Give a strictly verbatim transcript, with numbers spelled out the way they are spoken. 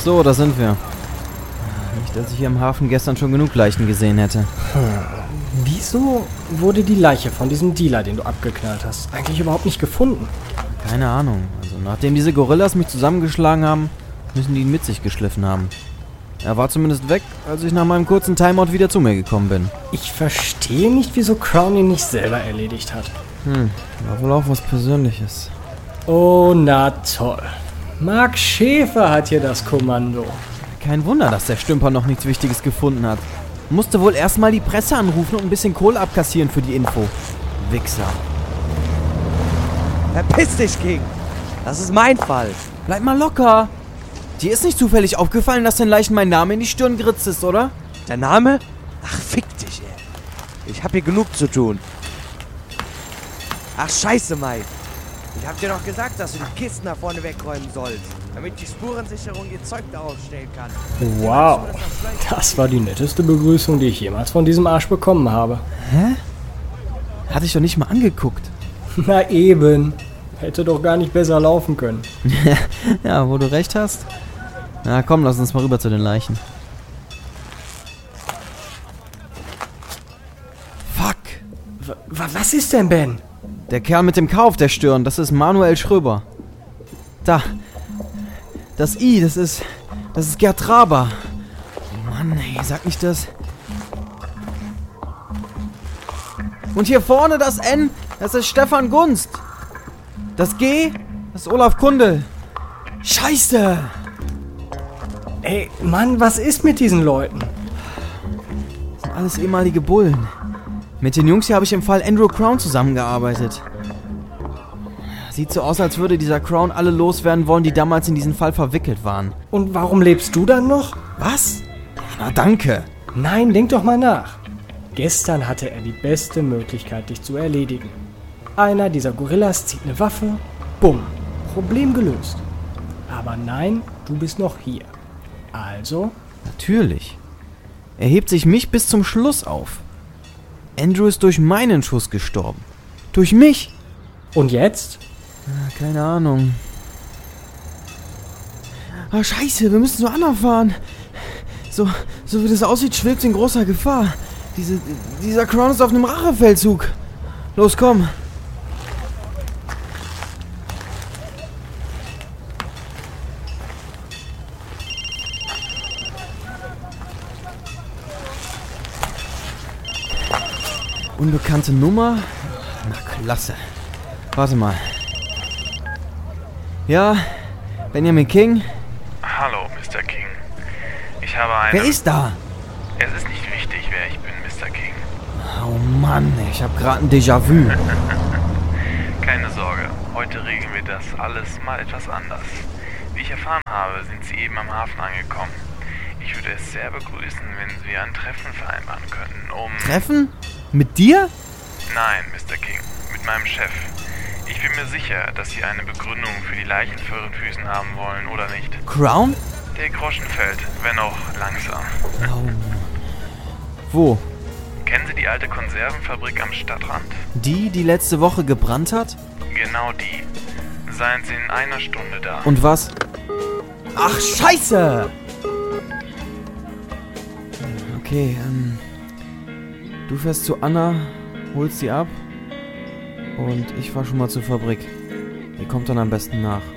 So, da sind wir. Nicht, dass ich hier im Hafen gestern schon genug Leichen gesehen hätte. Hm. Wieso wurde die Leiche von diesem Dealer, den du abgeknallt hast, eigentlich überhaupt nicht gefunden? Keine Ahnung. Also nachdem diese Gorillas mich zusammengeschlagen haben, müssen die ihn mit sich geschliffen haben. Er war zumindest weg, als ich nach meinem kurzen Timeout wieder zu mir gekommen bin. Ich verstehe nicht, wieso Crown ihn nicht selber erledigt hat. Hm, war wohl auch was Persönliches. Oh, na toll. Mark Schäfer hat hier das Kommando. Kein Wunder, dass der Stümper noch nichts Wichtiges gefunden hat. Musste wohl erstmal die Presse anrufen und ein bisschen Kohle abkassieren für die Info. Wichser. Verpiss dich, King! Das ist mein Fall. Bleib mal locker. Dir ist nicht zufällig aufgefallen, dass den Leichen mein Name in die Stirn geritzt ist, oder? Der Name? Ach, fick dich, ey. Ich hab hier genug zu tun. Ach, scheiße, Mike. Ich hab dir doch gesagt, dass du die Kisten da vorne wegräumen sollst, damit die Spurensicherung ihr Zeug da aufstellen kann. Wow, das war die netteste Begrüßung, die ich jemals von diesem Arsch bekommen habe. Hä? Hatte ich doch nicht mal angeguckt. Na eben. Hätte doch gar nicht besser laufen können. Ja, wo du recht hast. Na komm, lass uns mal rüber zu den Leichen. Fuck. W- was ist denn, Ben? Der Kerl mit dem K auf der Stirn, das ist Manuel Schröber. Da. Das I, das ist... Das ist Gerd Traber. Mann, ey, sag nicht das. Und hier vorne das N, das ist Stefan Gunst. Das G, das ist Olaf Kundel. Scheiße! Ey, Mann, was ist mit diesen Leuten? Das sind alles ehemalige Bullen. Mit den Jungs hier habe ich im Fall Andrew Crown zusammengearbeitet. Sieht so aus, als würde dieser Crown alle loswerden wollen, die damals in diesen Fall verwickelt waren. Und warum lebst du dann noch? Was? Na danke. Nein, denk doch mal nach. Gestern hatte er die beste Möglichkeit, dich zu erledigen. Einer dieser Gorillas zieht eine Waffe, bumm, Problem gelöst. Aber nein, du bist noch hier. Also? Natürlich. Er hebt sich mich bis zum Schluss auf. Andrew ist durch meinen Schuss gestorben. Durch mich. Und jetzt? Ah, keine Ahnung. Ah, scheiße, wir müssen zu Anna fahren. So, so wie das aussieht, schwebt sie in großer Gefahr. Diese, dieser Crown ist auf einem Rachefeldzug. Los, komm. Unbekannte Nummer? Na klasse. Warte mal. Ja, Benjamin King? Hallo, Mister King. Ich habe eine... Wer ist da? Es ist nicht wichtig, wer ich bin, Mister King. Oh Mann, ich habe gerade ein Déjà-vu. Keine Sorge, heute regeln wir das alles mal etwas anders. Wie ich erfahren habe, sind Sie eben am Hafen angekommen. Ich würde es sehr begrüßen, wenn wir ein Treffen vereinbaren könnten, um... Treffen? Mit dir? Nein, Mister King, mit meinem Chef. Ich bin mir sicher, dass Sie eine Begründung für die Leichen vor Ihren Füßen haben wollen, oder nicht? Crown? Der Groschen fällt, wenn auch langsam. Oh. Wo? Kennen Sie die alte Konservenfabrik am Stadtrand? Die, die letzte Woche gebrannt hat? Genau die. Seien Sie in einer Stunde da. Und was? Ach, scheiße! Okay, ähm... du fährst zu Anna, holst sie ab und ich fahr schon mal zur Fabrik. Ihr kommt dann am besten nach.